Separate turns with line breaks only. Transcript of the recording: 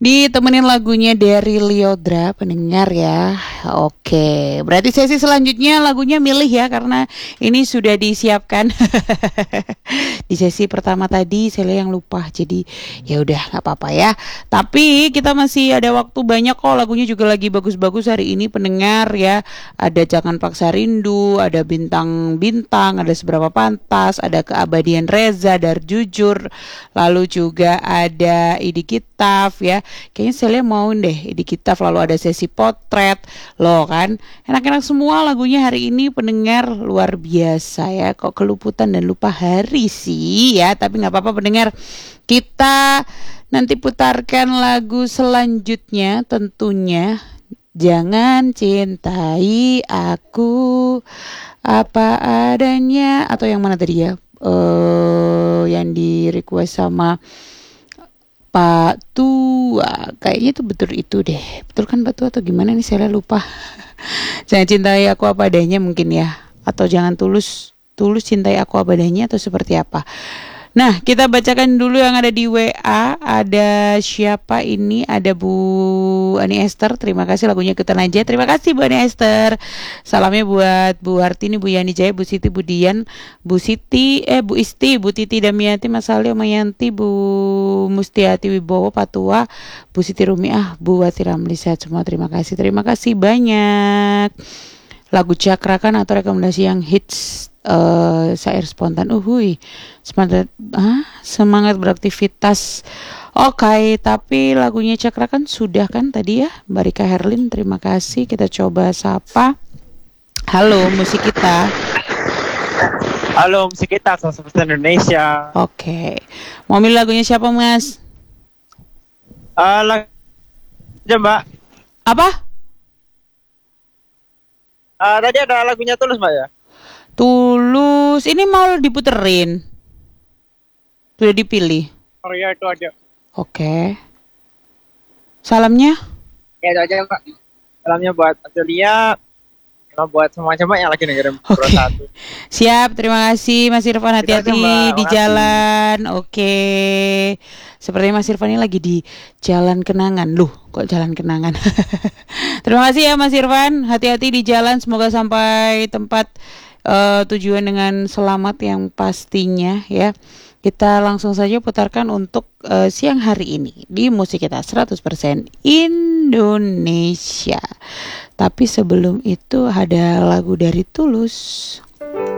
Ditemenin lagunya dari Lyodra, pendengar ya. Oke, berarti sesi selanjutnya lagunya milih ya, karena ini sudah disiapkan. Di sesi pertama tadi saya yang lupa, jadi ya udah nggak apa-apa ya. Tapi kita masih ada waktu banyak kok, lagunya juga lagi bagus-bagus hari ini pendengar ya. Ada Jangan Paksa Rindu, ada Bintang-Bintang, ada Seberapa Pantas, ada Keabadian Reza, Dar Jujur, lalu juga ada Idi Kitaf ya. Kayaknya saya mau deh di kita lalu ada sesi potret loh kan, enak-enak semua lagunya hari ini pendengar, luar biasa ya. Kok keluputan dan lupa hari sih ya, tapi nggak apa-apa pendengar, kita nanti putarkan lagu selanjutnya tentunya Jangan Cintai Aku Apa Adanya, atau yang mana tadi ya, yang di request sama Pak Tua, kayaknya itu betul itu deh. Betul kan Pak Tua atau gimana nih, saya lupa. Jangan Cintai Aku Apa Adanya mungkin ya, atau jangan tulus cintai aku apa adanya, atau seperti apa. Nah, kita bacakan dulu yang ada di WA. Ada siapa ini? Ada Bu Ani Esther. Terima kasih lagunya Ikutan Aja. Terima kasih Bu Ani Esther. Salamnya buat Bu Hartini, Bu Yani Jaya, Bu Siti, Bu Dian, Bu Isti, Bu Titi Damiati, Mas Ali, Mayanti, Bu Mustiati Wibowo, Patua, Bu Siti Rumiah, Bu Wati Ramli, sehat semua. Terima kasih banyak. Lagu Cakrakan atau rekomendasi yang hits, syair spontan, semangat beraktivitas. Oke, tapi lagunya Cakrakan sudah kan tadi ya, Mbak Rika Herlin. Terima kasih. Kita coba sapa. Halo musik kita.
Halo musik kita, Sosok Indonesia.
Oke, mau milih lagunya siapa Mas?
Lagu Mbak.
Apa?
Tadi ada lagunya Tulus Mbak ya?
Tulus, ini mau diputerin. Sudah dipilih.
Oh iya, itu aja.
Oke. Salamnya?
Ya itu aja Mbak. Salamnya buat Adelia, sama buat semua Mbak yang lagi dengerin Pro 1.
Siap, terima kasih Mas Irfan, hati-hati di jalan. Oke. Sepertinya Mas Irfan ini lagi di Jalan Kenangan. Loh, kok Jalan Kenangan? Terima kasih ya Mas Irfan, hati-hati di jalan, semoga sampai tempat tujuan dengan selamat yang pastinya ya. Kita langsung saja putarkan untuk siang hari ini di musik kita 100% Indonesia. Tapi sebelum itu ada lagu dari Tulus.